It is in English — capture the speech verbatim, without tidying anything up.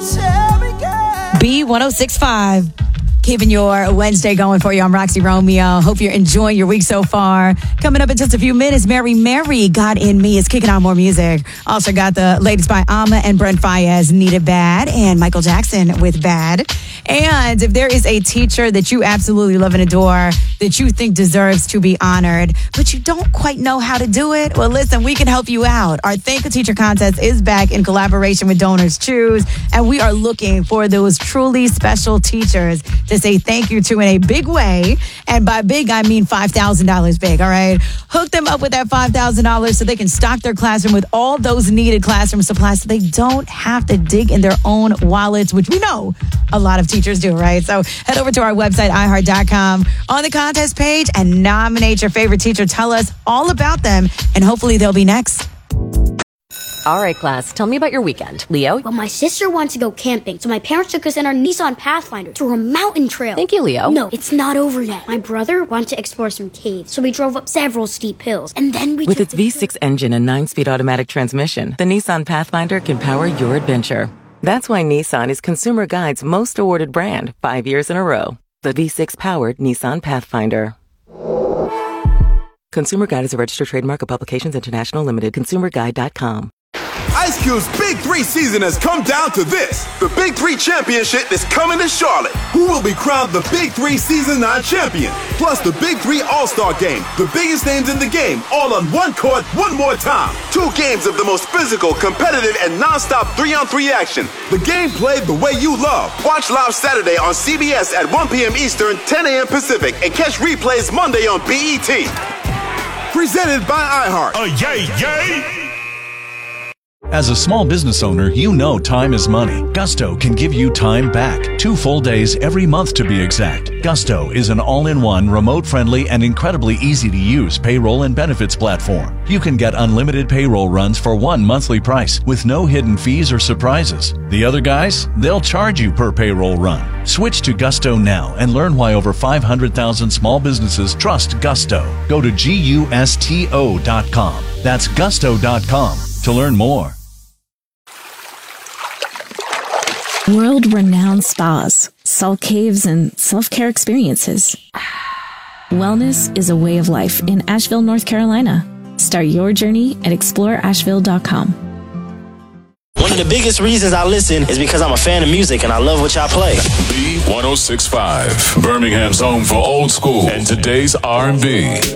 B one oh six point five. Keeping your Wednesday going for you. I'm Roxy Romeo. Hope you're enjoying your week so far. Coming up in just a few minutes, Mary Mary, God in Me is kicking out more music. Also got the latest by Amma and Brent Faiyaz, Need It Bad, and Michael Jackson with Bad. And if there is a teacher that you absolutely love and adore, that you think deserves to be honored, but you don't quite know how to do it, well, listen, we can help you out. Our Thank a Teacher contest is back in collaboration with Donors Choose, and we are looking for those truly special teachers to say thank you to in a big way. And by big, I mean five thousand dollars big, all right? Hook them up with that five thousand dollars so they can stock their classroom with all those needed classroom supplies so they don't have to dig in their own wallets, which we know a lot of teachers do, right? So head over to our website, i heart dot com, on the contest page and nominate your favorite teacher. Tell us all about them, and hopefully they'll be next. All right, class, tell me about your weekend. Leo? Well, my sister wanted to go camping, so my parents took us in our Nissan Pathfinder to a mountain trail. Thank you, Leo. No, it's not over yet. My brother wanted to explore some caves, so we drove up several steep hills, and then we With took its V six engine and nine-speed automatic transmission, the Nissan Pathfinder can power your adventure. That's why Nissan is Consumer Guide's most awarded brand five years in a row. The V six-powered Nissan Pathfinder. Consumer Guide is a registered trademark of Publications International Limited. consumer guide dot com. Ice Cube's Big Three season has come down to this. The Big Three Championship is coming to Charlotte. Who will be crowned the Big Three Season nine champion? Plus the Big Three All-Star Game. The biggest names in the game, all on one court, one more time. Two games of the most physical, competitive, and non-stop three-on-three action. The game played the way you love. Watch live Saturday on C B S at one p.m. Eastern, ten a.m. Pacific, and catch replays Monday on B E T. Presented by iHeart. Oh, yay, yay! As a small business owner, you know time is money. Gusto can give you time back. Two full days every month to be exact. Gusto is an all-in-one, remote-friendly, and incredibly easy-to-use payroll and benefits platform. You can get unlimited payroll runs for one monthly price with no hidden fees or surprises. The other guys, they'll charge you per payroll run. Switch to Gusto now and learn why over five hundred thousand small businesses trust Gusto. Go to gusto dot com. That's gusto dot com to learn more. World-renowned spas, salt caves, and self-care experiences. Wellness is a way of life in Asheville, North Carolina. Start your journey at explore asheville dot com. One of the biggest reasons I listen is because I'm a fan of music and I love what y'all play. B one oh six point five, Birmingham's home for old school and today's R and B.